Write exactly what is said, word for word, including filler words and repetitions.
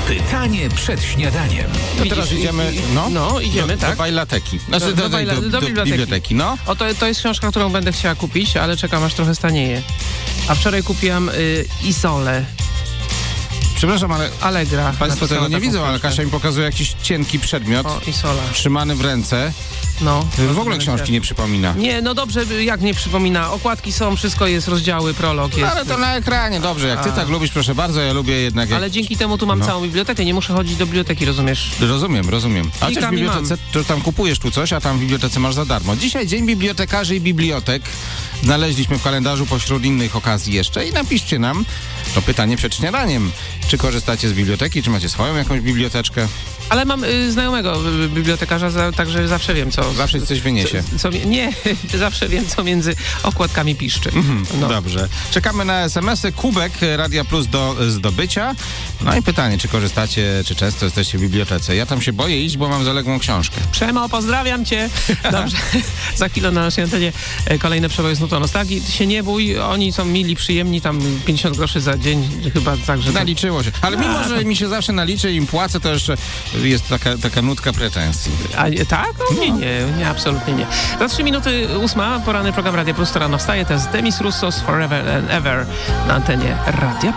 Pytanie przed śniadaniem. To teraz Widzisz, idziemy, i- i- no, no, idziemy, do, tak. do bajlateki. Znaczy Do- do, do do, bajla- do, do do biblioteki. biblioteki, no. Oto to jest książka, którą będę chciała kupić, ale czekam, aż trochę stanieje. A wczoraj kupiłam y, Isolę, Przepraszam, ale Allegra. państwo napisała tego nie taką widzą, ale książkę. Kasia mi pokazuje jakiś cienki przedmiot, O, Isola. trzymany w ręce. No. W ogóle książki nie przypomina. Nie, no dobrze, jak nie przypomina. Okładki są, wszystko jest, rozdziały, prolog No, jest. ale to na ekranie, dobrze. Jak ty A. tak lubisz, proszę bardzo, ja lubię jednak... Jak... Ale dzięki temu tu mam No. całą bibliotekę, nie muszę chodzić do biblioteki, rozumiesz? Rozumiem, rozumiem. A chociaż w Plikami bibliotece, to tam kupujesz tu coś, a tam w bibliotece masz za darmo. Dzisiaj Dzień Bibliotekarzy i Bibliotek. Znaleźliśmy w kalendarzu pośród innych okazji jeszcze i napiszcie nam to pytanie przed śniadaniem. Czy korzystacie z biblioteki, czy macie swoją jakąś biblioteczkę? Ale mam y, znajomego y, bibliotekarza, za, także zawsze wiem, co... Zawsze coś wyniesie. Co, co, mi- nie, zawsze wiem, co między okładkami piszczy. No. Dobrze. Czekamy na es em esy. Kubek Radia Plus do zdobycia. No i pytanie, czy korzystacie, czy często jesteście w bibliotece? Ja tam się boję iść, bo mam zaległą książkę. Przemo, pozdrawiam cię. Dobrze. Za chwilę na naszej antenie e, kolejne przeboje z Nutą Nostalgii. Ty się nie bój, oni są mili, przyjemni, tam pięćdziesiąt groszy za dzień, chyba tak, że... to- Naliczyło się. Ale mimo, A, że mi się zawsze naliczy i im płacę, to jeszcze jest taka, taka nutka pretensji. A, nie, tak? No, nie, nie, nie, absolutnie nie. Za trzy minuty ósma, poranny program Radia Plus, to rano wstaje, to jest Demis Roussos Forever and Ever na antenie Radia